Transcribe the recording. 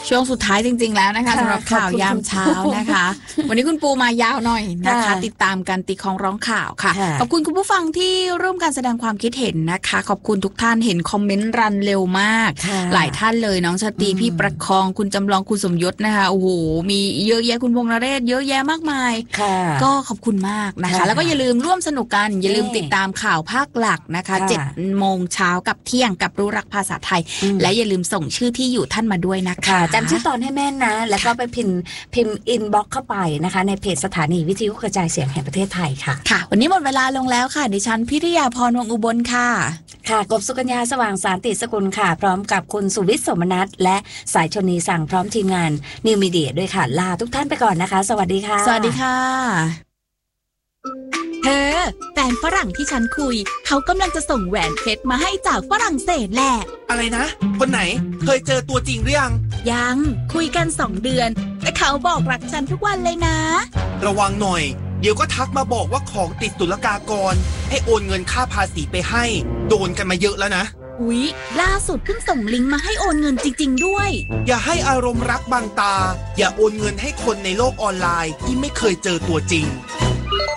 ช่วงสุดท้ายจริงๆแล้วนะคะสำหรับข่าวยามเช้านะคะวันนี้คุณปูมายาวหน่อยนะคะติดตามกันตีคองร้องข่าวค่ะขอบคุณคุณผู้ฟังที่ร่วมกันแสดงความคิดเห็นนะคะขอบคุณทุกท่านเห็นคอมเมนต์รันเร็วมากหลายท่านเลยน้องชาตรีพี่ประคองคุณจำลองคุณสมยศนะคะโอ้โหมีเยอะแยะคุณพงษ์นเรศเยอะแยะมากมายก็ขอบคุณมากนะคะแล้วก็อย่าลืมร่วมสนุกกันอย่าลืมติดตามข่าวภาคหลักนะคะ7 โมงเช้ากับเที่ยงกับรู้รักภาษาไทยและอย่าลืมส่งชื่อที่อยู่ท่านมาด้วยนะคะจำชื่อตอนให้แม่นนะแล้วก็ไปพิมพ์อินบ็อกซ์เข้าไปนะคะในเพจสถานีวิทยุกระจายเสียงแห่งประเทศไทยค่ะค่ะวันนี้หมดเวลาลงแล้วค่ะดิฉันพิริยาพรวงอุบลค่ะค่ะกบสุกัญญาสว่างสารติสกุลค่ะพร้อมกับคุณสุวิทย์สมนัสและสายชนีสั่งพร้อมทีมงานนิวมีเดียด้วยค่ะลาทุกท่านไปก่อนนะคะสวัสดีค่ะสวัสดีค่ะเธอแฟนฝรั่งที่ฉันคุยเขากำลังจะส่งแหวนเพชรมาให้จากฝรั่งเศสแหละอะไรนะคนไหนเคยเจอตัวจริงหรือยังคุยกัน2 เดือนแต่เขาบอกรักฉันทุกวันเลยนะระวังหน่อยเดี๋ยวก็ทักมาบอกว่าของติดศุลกากรให้โอนเงินค่าภาษีไปให้โดนกันมาเยอะแล้วนะอุ๊ยล่าสุดเพิ่งส่งลิงก์มาให้โอนเงินจริงๆด้วยอย่าให้อารมณ์รักบังตาอย่าโอนเงินให้คนในโลกออนไลน์ที่ไม่เคยเจอตัวจริง